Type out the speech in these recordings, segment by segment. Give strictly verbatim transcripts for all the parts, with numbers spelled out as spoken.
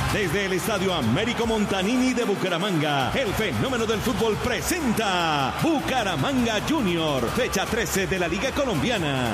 Desde el Estadio Américo Montanini de Bucaramanga, el fenómeno del fútbol presenta Bucaramanga Junior, fecha trece de la Liga Colombiana.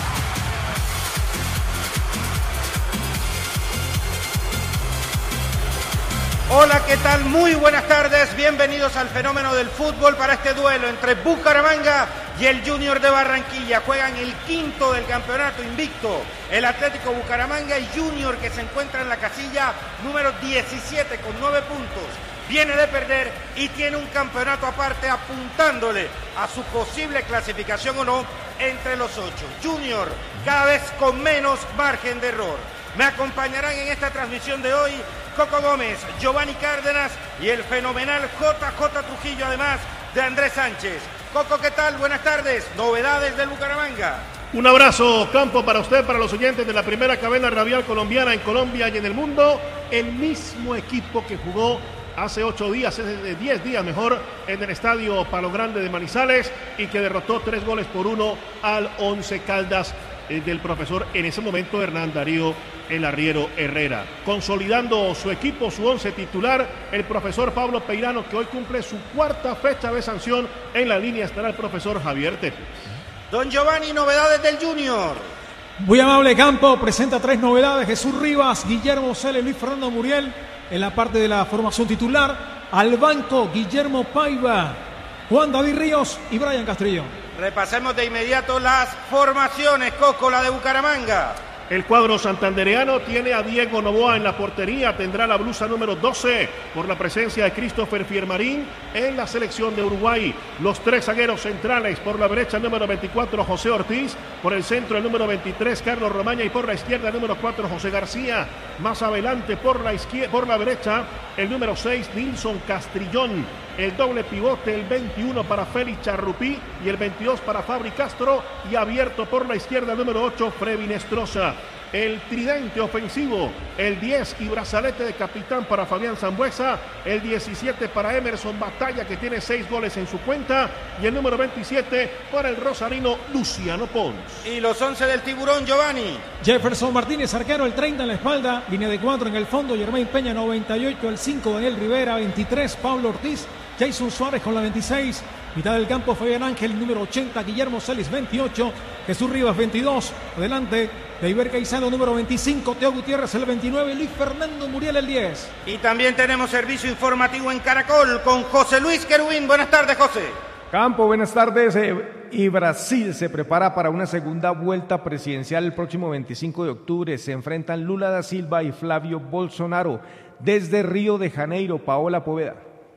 Hola, ¿qué tal? Muy buenas tardes, bienvenidos al fenómeno del fútbol para este duelo entre Bucaramanga y el Junior de Barranquilla. Juegan el quinto del campeonato invicto, el Atlético Bucaramanga y Junior, que se encuentra en la casilla número diecisiete con nueve puntos. Viene de perder y tiene un campeonato aparte apuntándole a su posible clasificación o no entre los ocho. Junior cada vez con menos margen de error. Me acompañarán en esta transmisión de hoy Coco Gómez, Giovanni Cárdenas y el fenomenal J J Trujillo, además de Andrés Sánchez. Coco, ¿qué tal? Buenas tardes. Novedades del Bucaramanga. Un abrazo, Campo, para usted, para los oyentes de la primera cadena radial colombiana en Colombia y en el mundo. El mismo equipo que jugó hace ocho días, hace diez días mejor, en el estadio Palo Grande de Manizales y que derrotó tres goles por uno al Once Caldas del profesor, en ese momento, Hernán Darío El Arriero Herrera. Consolidando su equipo, su once titular, el profesor Pablo Peirano, que hoy cumple su cuarta fecha de sanción. En la línea estará el profesor Javier Tepes. Don Giovanni, novedades del Junior. Muy amable, Campo, presenta tres novedades: Jesús Rivas, Guillermo Cele, Luis Fernando Muriel en la parte de la formación titular. Al banco, Guillermo Paiva, Juan David Ríos y Brian Castrillón. Repasemos de inmediato las formaciones, Coco, la de Bucaramanga. El cuadro santandereano tiene a Diego Noboa en la portería, tendrá la blusa número doce por la presencia de Christopher Fiermarín en la selección de Uruguay. Los tres zagueros centrales, por la derecha número veinticuatro José Ortiz, por el centro el número veintitrés Carlos Romaña y por la izquierda el número cuatro José García. Más adelante por la izquierda, por la derecha el número seis Nilson Castrillón. El doble pivote, el veintiuno para Félix Charrupí y el veintidós para Fabri Castro, y abierto por la izquierda el número ocho Freddy Nestroza. El tridente ofensivo, el diez y brazalete de capitán para Fabián Zambuesa, el diecisiete para Emerson Batalla, que tiene seis goles en su cuenta, y el número veintisiete para el rosarino Luciano Pons. Y los once del Tiburón, Giovanni. Jefferson Martínez, arquero, el treinta en la espalda, línea de cuatro en el fondo, Germain Peña noventa y ocho, el cinco Daniel Rivera, veintitrés Pablo Ortiz, Jason Suárez con la veintiséis, mitad del campo Fabián Ángel, número ochenta, Guillermo Celis, veintiocho, Jesús Rivas, veintidós, adelante, Deiber Caicedo, número veinticinco, Teo Gutiérrez, el veintinueve, Luis Fernando Muriel, el diez. Y también tenemos servicio informativo en Caracol con José Luis Querubín. Buenas tardes, José. Campo, buenas tardes. Eh, y Brasil se prepara para una segunda vuelta presidencial el próximo veinticinco de octubre. Se enfrentan Lula da Silva y Flavio Bolsonaro. Desde Río de Janeiro, Paola Poveda.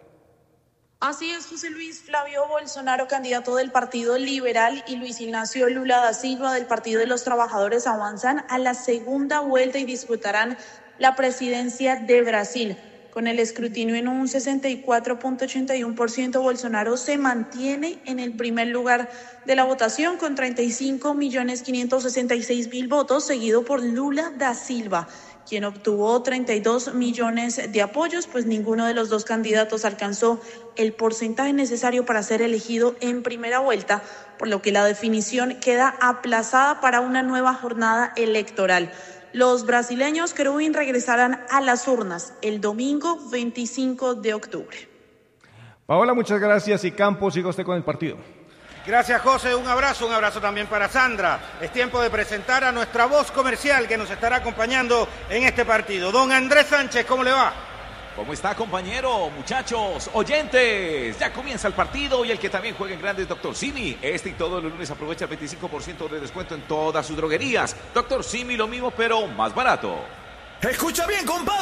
Así es, José Luis. Flavio Bolsonaro, candidato del Partido Liberal, y Luis Ignacio Lula da Silva del Partido de los Trabajadores avanzan a la segunda vuelta y disputarán la presidencia de Brasil. Con el escrutinio en un sesenta y cuatro punto ochenta y uno por ciento, Bolsonaro se mantiene en el primer lugar de la votación con treinta y cinco millones quinientos sesenta y seis mil votos, seguido por Lula da Silva, quien obtuvo treinta y dos millones de apoyos, pues ninguno de los dos candidatos alcanzó el porcentaje necesario para ser elegido en primera vuelta, por lo que la definición queda aplazada para una nueva jornada electoral. Los brasileños, Querubín, regresarán a las urnas el domingo veinticinco de octubre. Paola, muchas gracias, y Campos, siga usted con el partido. Gracias, José, un abrazo, un abrazo también para Sandra. Es tiempo de presentar a nuestra voz comercial que nos estará acompañando en este partido. Don Andrés Sánchez, ¿cómo le va? ¿Cómo está, compañero? Muchachos, oyentes, ya comienza el partido y el que también juega en grande es Doctor Simi. Este y todos los lunes aprovecha el veinticinco por ciento de descuento en todas sus droguerías. Doctor Simi, lo mismo pero más barato. Escucha bien, compadre.